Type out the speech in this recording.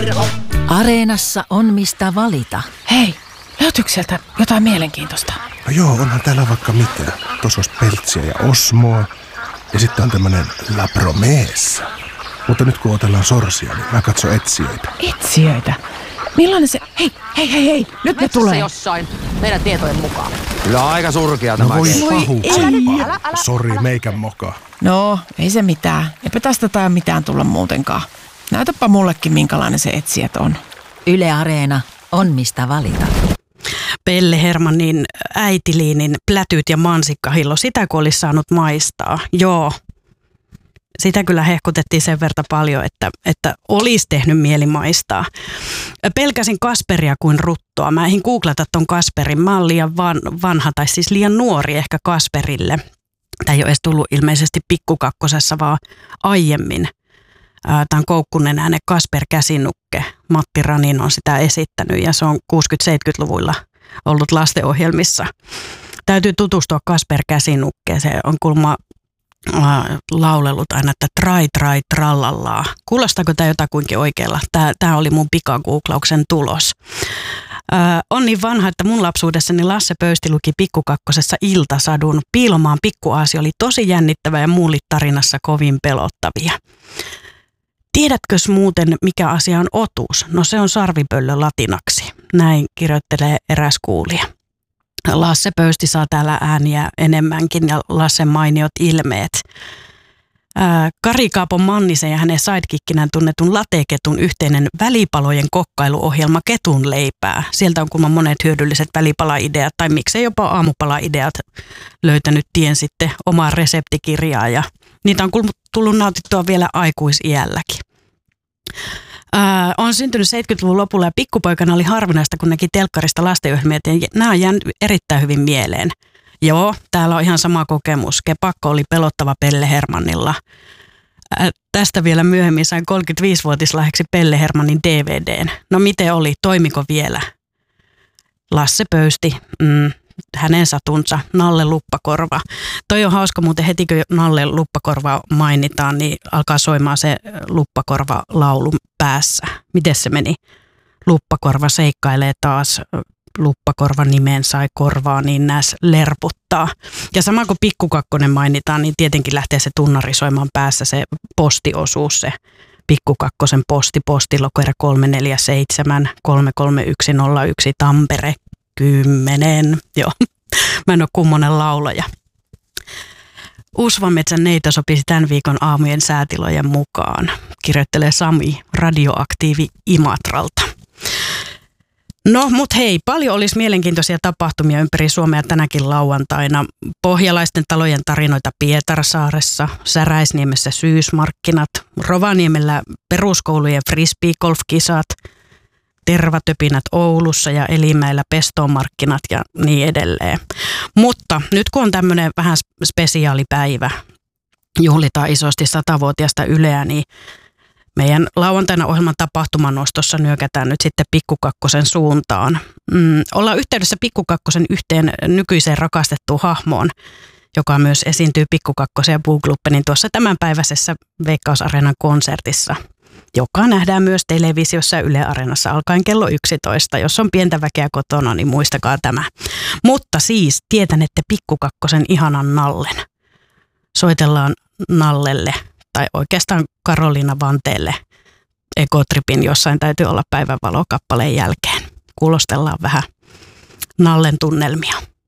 Areenassa on mistä valita. Hei, löytyykö sieltä jotain mielenkiintoista? No joo, onhan täällä vaikka mitä. Tuossa olisi Peltsiä ja Osmoa. Ja sitten on tämmönen La Promessa. Mutta nyt kun otellaan sorsia, niin mä katson etsijöitä. Etsijöitä? Millainen se... Hei, nyt ne tulee. Jossain, meidän tietojen mukaan. Kyllä aika surkea tämä. Voi Sori, meikän moka. No, ei se mitään. Eipä tästä tai mitään tulla muutenkaan. Näytäpä mullekin, minkälainen se etsijät on. Yle Areena on mistä valita. Pelle Hermannin äitiliinin plätyt ja mansikkahillo, sitä kun olisi saanut maistaa. Joo, sitä kyllä hehkutettiin sen verran paljon, että olisi tehnyt mieli maistaa. Pelkäsin Kasperia kuin ruttoa. Mä eihin googlata ton Kasperin. Mä oon liian vanha tai siis liian nuori ehkä Kasperille. Tämä ei ole edes tullut ilmeisesti Pikkukakkosessa, vaan aiemmin. Tämä on koukkunenäinen Kasper Käsinukke. Matti Ranin on sitä esittänyt ja se on 60-70-luvuilla ollut lastenohjelmissa. Täytyy tutustua Kasper Käsinukkeen. Se on kuulemma laulellut aina, että trai trallallaa. Kuulostaako tämä jotakuinkin oikealla? Tämä oli mun pikagooglauksen tulos. On niin vanha, että mun lapsuudessani Lasse Pöysti luki Pikkukakkosessa Iltasadun. Piilomaan pikkuaasi oli tosi jännittävä ja muulit tarinassa kovin pelottavia. Tiedätkös muuten, mikä asia on otuus? No se on sarvipöllö latinaksi. Näin kirjoittelee eräs kuulija. Lasse Pöysti saa täällä ääniä enemmänkin ja Lassen mainiot ilmeet. Kari Kaapon Mannisen ja hänen sidekickinään tunnetun Lateketun yhteinen välipalojen kokkailuohjelma Ketun leipää. Sieltä on kuulemma monet hyödylliset välipala-ideat tai miksei jopa aamupala-ideat löytänyt tien sitten omaan reseptikirjaa ja niitä on tullut nautittua vielä aikuisiälläkin. On syntynyt 70-luvun lopulla ja pikkupoikana oli harvinaista, kun näki telkkarista lastenohjelmia ja nämä on jäänyt erittäin hyvin mieleen. Joo, täällä on ihan sama kokemus. Kepakko oli pelottava Pelle Hermannilla. Tästä vielä myöhemmin sain 35-vuotislahjaksi Pelle Hermannin DVDn. No miten oli? Toimiko vielä? Lasse Pöysti, hänen satunsa, Nalle Luppakorva. Toi on hauska muuten, heti kun Nalle Luppakorva mainitaan, niin alkaa soimaan se Luppakorva-laulu päässä. Miten se meni? Luppakorva seikkailee taas, Luppakorvan nimen sai korvaa, niin näs lerputtaa. Ja sama kuin Pikkukakkonen mainitaan, niin tietenkin lähtee se tunnari soimaan päässä, se postiosuus, se Pikkukakkosen postilokero 347 33101 Tampere 10. Joo, mä en ole kummonen laulaja. Usvametsän neito sopisi tämän viikon aamujen säätilojen mukaan, kirjoittelee Sami Radioaktiivi Imatralta. No, mut hei, paljon olisi mielenkiintoisia tapahtumia ympäri Suomea tänäkin lauantaina. Pohjalaisten talojen tarinoita Pietarsaaressa, Säräisniemessä syysmarkkinat, Rovaniemellä peruskoulujen frisbee-golf-kisat, tervatöpinät Oulussa ja Elimäellä pestomarkkinat ja niin edelleen. Mutta nyt kun on tämmöinen vähän spesiaalipäivä, juhlitaan isosti 100-vuotiaasta Yleä, niin meidän lauantaina ohjelman tapahtumanostossa nyökätään nyt sitten Pikkukakkosen suuntaan. Ollaan yhteydessä Pikkukakkosen yhteen nykyiseen rakastettuun hahmoon, joka myös esiintyy Pikkukakkosen ja Bugluppenin tuossa tämänpäiväisessä Veikkaus Areenan konsertissa, joka nähdään myös televisiossa ja Yle Areenassa alkaen kello 11. Jos on pientä väkeä kotona, niin muistakaa tämä. Mutta siis tietänette Pikkukakkosen ihanan Nallen. Soitellaan Nallelle. Tai oikeastaan Karoliina Vanteelle Ekotripin jossain täytyy olla päivänvalo kappaleen jälkeen. Kuulostellaan vähän Nallen tunnelmia.